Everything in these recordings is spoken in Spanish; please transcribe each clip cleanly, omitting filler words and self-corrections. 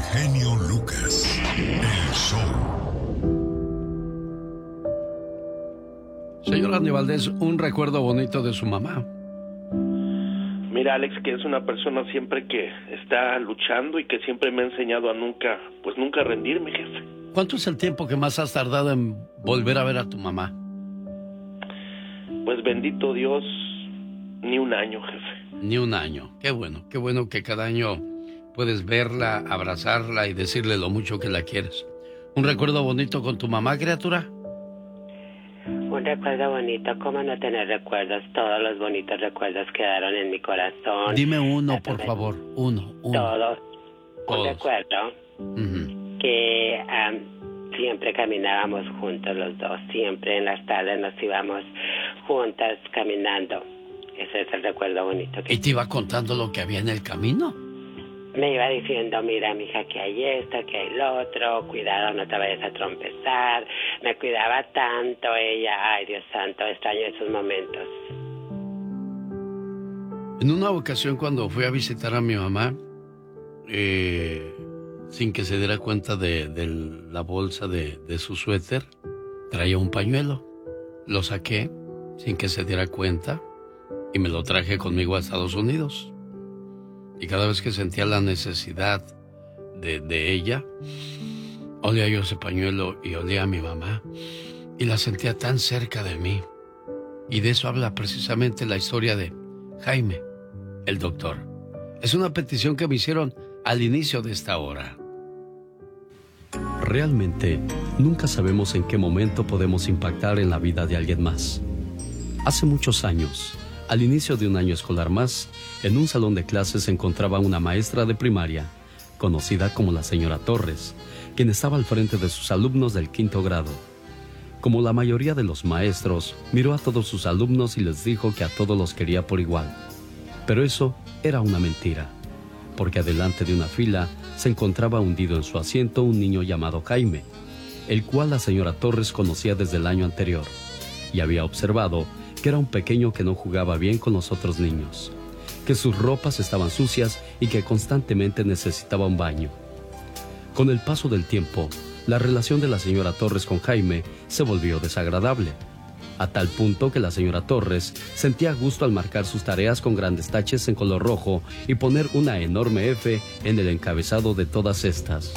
genio Lucas, el show. Señor Andy Valdés, un recuerdo bonito de su mamá. Mira, Alex, que es una persona siempre que está luchando y que siempre me ha enseñado a nunca rendirme, jefe. ¿Cuánto es el tiempo que más has tardado en volver a ver a tu mamá? Pues bendito Dios, ni un año, jefe. Ni un año. Qué bueno que cada año puedes verla, abrazarla y decirle lo mucho que la quieres. ¿Un recuerdo bonito con tu mamá, criatura? Un recuerdo bonito, ¿cómo no tener recuerdos? Todos los bonitos recuerdos quedaron en mi corazón. Dime uno, por favor, uno. Todos. Un recuerdo que siempre caminábamos juntos los dos, siempre en las tardes nos íbamos juntas caminando. Ese es el recuerdo bonito. ¿Y te iba contando lo que había en el camino? Me iba diciendo, mira, mija, que hay esto, que hay lo otro, cuidado, no te vayas a trompezar. Me cuidaba tanto ella, ay, Dios santo, extraño esos momentos. En una ocasión cuando fui a visitar a mi mamá, sin que se diera cuenta de la bolsa de su suéter, traía un pañuelo. Lo saqué sin que se diera cuenta y me lo traje conmigo a Estados Unidos. Y cada vez que sentía la necesidad de ella, olía yo ese pañuelo y olía a mi mamá. Y la sentía tan cerca de mí. Y de eso habla precisamente la historia de Jaime, el doctor. Es una petición que me hicieron al inicio de esta hora. Realmente, nunca sabemos en qué momento podemos impactar en la vida de alguien más. Hace muchos años, al inicio de un año escolar más, en un salón de clases se encontraba una maestra de primaria, conocida como la señora Torres, quien estaba al frente de sus alumnos del 5º grado. Como la mayoría de los maestros, miró a todos sus alumnos y les dijo que a todos los quería por igual. Pero eso era una mentira, porque adelante de una fila se encontraba hundido en su asiento un niño llamado Jaime, el cual la señora Torres conocía desde el año anterior, y había observado que era un pequeño que no jugaba bien con los otros niños, que sus ropas estaban sucias y que constantemente necesitaba un baño. Con el paso del tiempo, la relación de la señora Torres con Jaime se volvió desagradable, a tal punto que la señora Torres sentía gusto al marcar sus tareas con grandes taches en color rojo y poner una enorme F en el encabezado de todas estas.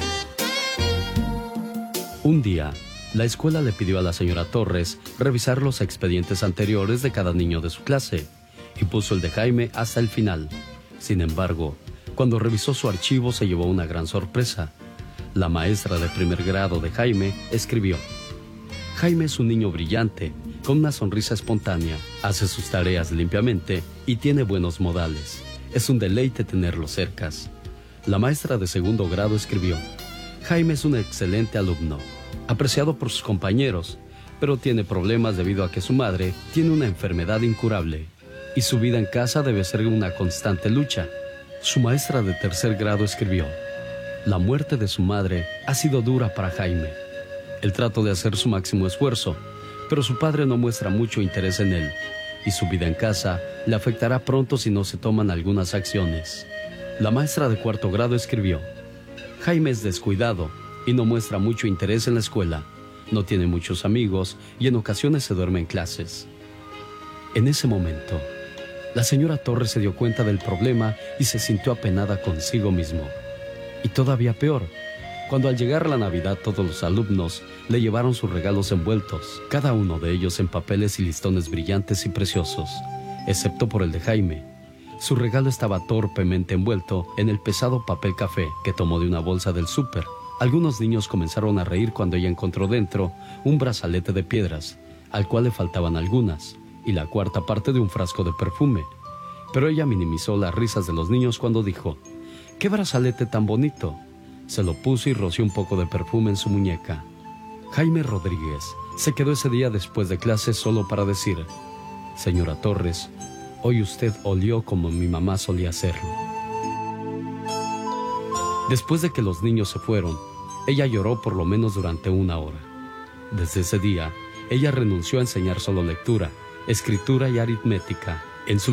Un día, la escuela le pidió a la señora Torres revisar los expedientes anteriores de cada niño de su clase y puso el de Jaime hasta el final. Sin embargo, cuando revisó su archivo se llevó una gran sorpresa. La maestra de 1er grado de Jaime escribió: Jaime es un niño brillante, con una sonrisa espontánea, hace sus tareas limpiamente y tiene buenos modales. Es un deleite tenerlo cerca. La maestra de 2º grado escribió: Jaime es un excelente alumno, apreciado por sus compañeros, pero tiene problemas debido a que su madre tiene una enfermedad incurable y su vida en casa debe ser una constante lucha. Su maestra de 3er grado escribió: la muerte de su madre ha sido dura para Jaime. Él trató de hacer su máximo esfuerzo, pero su padre no muestra mucho interés en él, y su vida en casa le afectará pronto si no se toman algunas acciones. La maestra de 4º grado escribió: Jaime es descuidado y no muestra mucho interés en la escuela, no tiene muchos amigos y en ocasiones se duerme en clases. En ese momento, la señora Torres se dio cuenta del problema y se sintió apenada consigo mismo. Y todavía peor, cuando al llegar la Navidad todos los alumnos le llevaron sus regalos envueltos, cada uno de ellos en papeles y listones brillantes y preciosos, excepto por el de Jaime. Su regalo estaba torpemente envuelto en el pesado papel café que tomó de una bolsa del súper. Algunos niños comenzaron a reír cuando ella encontró dentro un brazalete de piedras, al cual le faltaban algunas, y la 4ª parte de un frasco de perfume. Pero ella minimizó las risas de los niños cuando dijo: ¡qué brazalete tan bonito! Se lo puso y roció un poco de perfume en su muñeca. Jaime Rodríguez se quedó ese día después de clase solo para decir: señora Torres, hoy usted olió como mi mamá solía hacerlo. Después de que los niños se fueron, ella lloró por lo menos durante 1 hora. Desde ese día, ella renunció a enseñar solo lectura, escritura y aritmética en su